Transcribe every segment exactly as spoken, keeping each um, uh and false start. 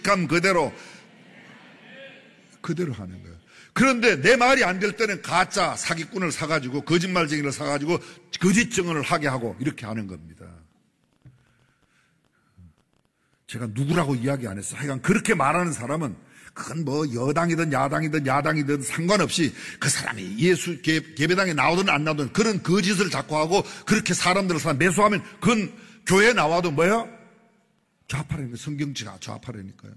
직함 그대로 그대로 하는 거예요. 그런데 내 말이 안 될 때는 가짜 사기꾼을 사가지고 거짓말쟁이를 사가지고 거짓 증언을 하게 하고 이렇게 하는 겁니다. 제가 누구라고 이야기 안 했어요. 하여간 그렇게 말하는 사람은 그건 뭐 여당이든 야당이든 야당이든 상관없이 그 사람이 예수 예배당에 나오든 안 나오든 그런 거짓을 자꾸 하고 그렇게 사람들을 매수하면 그건 교회에 나와도 뭐예요? 좌파라니까. 성경지가 좌파라니까요.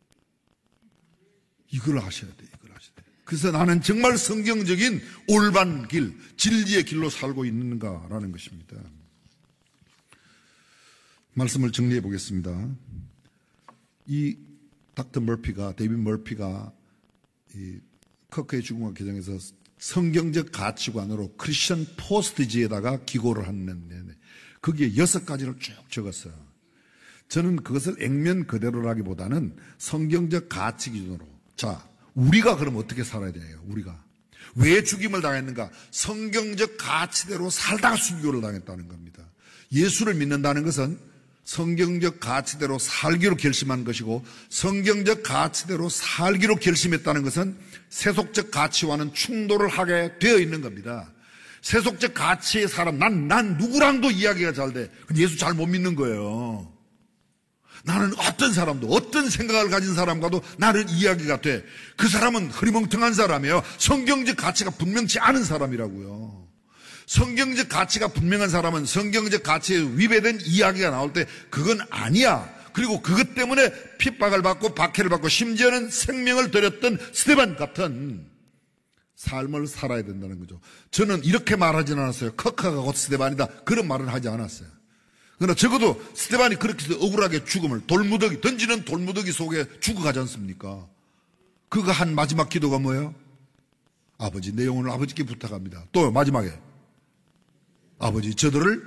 이걸 아셔야 돼요. 이걸 아셔야 돼요. 그래서 나는 정말 성경적인 올바른 길, 진리의 길로 살고 있는가라는 것입니다. 말씀을 정리해 보겠습니다. 이 닥터 머피가, 데이빗 머피가 이 커크의 죽음과 개정에서 성경적 가치관으로 크리스천 포스트지에다가 기고를 했는데 거기에 여섯 가지를 쭉 적었어요. 저는 그것을 액면 그대로라기보다는 성경적 가치 기준으로. 자, 우리가 그럼 어떻게 살아야 돼요? 우리가. 왜 죽임을 당했는가? 성경적 가치대로 살다가 순교를 당했다는 겁니다. 예수를 믿는다는 것은 성경적 가치대로 살기로 결심한 것이고 성경적 가치대로 살기로 결심했다는 것은 세속적 가치와는 충돌을 하게 되어 있는 겁니다. 세속적 가치의 사람, 난, 난 누구랑도 이야기가 잘 돼. 근데 예수 잘 못 믿는 거예요. 나는 어떤 사람도, 어떤 생각을 가진 사람과도 나는 이야기가 돼. 그 사람은 흐리멍텅한 사람이에요. 성경적 가치가 분명치 않은 사람이라고요. 성경적 가치가 분명한 사람은 성경적 가치에 위배된 이야기가 나올 때 그건 아니야. 그리고 그것 때문에 핍박을 받고 박해를 받고 심지어는 생명을 들였던 스데반 같은 삶을 살아야 된다는 거죠. 저는 이렇게 말하진 않았어요. 커카가 곧 스데반이다. 그런 말은 하지 않았어요. 그러나 적어도 스데반이 그렇게 해서 억울하게 죽음을 돌무더기, 던지는 돌무더기 속에 죽어가지 않습니까? 그가 한 마지막 기도가 뭐예요? 아버지, 내 영혼을 아버지께 부탁합니다. 또 마지막에 아버지, 저들을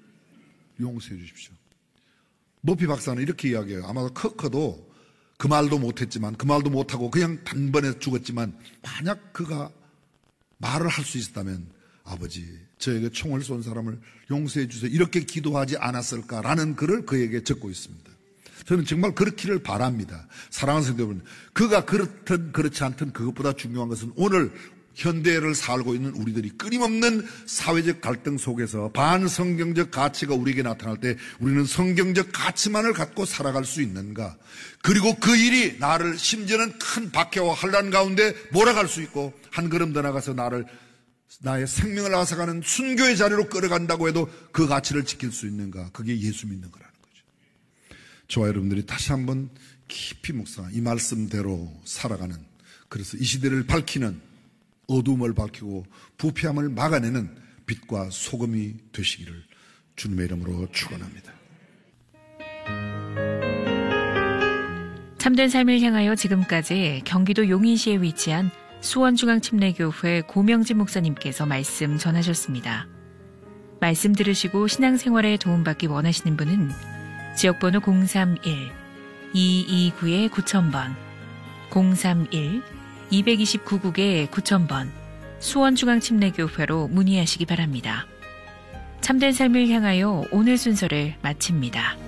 용서해 주십시오. 머피 박사는 이렇게 이야기해요. 아마도 커커도 그 말도 못했지만, 그 말도 못하고 그냥 단번에 죽었지만, 만약 그가 말을 할 수 있었다면, 아버지, 저에게 총을 쏜 사람을 용서해 주세요. 이렇게 기도하지 않았을까라는 글을 그에게 적고 있습니다. 저는 정말 그렇기를 바랍니다. 사랑하는 성도 여러분, 그가 그렇든 그렇지 않든 그것보다 중요한 것은 오늘 현대를 살고 있는 우리들이 끊임없는 사회적 갈등 속에서 반성경적 가치가 우리에게 나타날 때 우리는 성경적 가치만을 갖고 살아갈 수 있는가? 그리고 그 일이 나를 심지어는 큰 박해와 환난 가운데 몰아갈 수 있고 한 걸음 더 나가서 나를 나의 생명을 앗아가는 순교의 자리로 끌어간다고 해도 그 가치를 지킬 수 있는가? 그게 예수 믿는 거라는 거죠. 저와 여러분들이 다시 한번 깊이 묵상, 이 말씀대로 살아가는, 그래서 이 시대를 밝히는, 어두움을 밝히고 부패함을 막아내는 빛과 소금이 되시기를 주님의 이름으로 축원합니다. 참된 삶을 향하여 지금까지 경기도 용인시에 위치한 수원중앙침례교회 고명진 목사님께서 말씀 전하셨습니다. 말씀 들으시고 신앙생활에 도움받기 원하시는 분은 지역번호 공삼일 이이구 구천 번, 공삼일 이이구 국에 구천 번 수원중앙침례교회로 문의하시기 바랍니다. 참된 삶을 향하여 오늘 순서를 마칩니다.